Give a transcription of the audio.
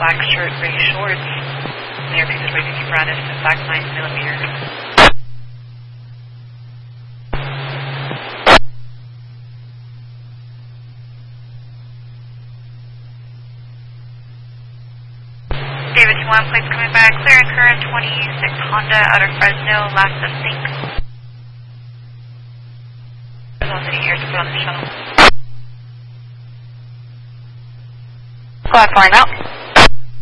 black shirt, gray shorts. Mayor Peter's waving apparatus and back 9mm. David 2-1, plates coming back, clear and current 26 Honda out of Fresno, last of sync. Velocity here to put on the shuttle. Go ahead, flying out.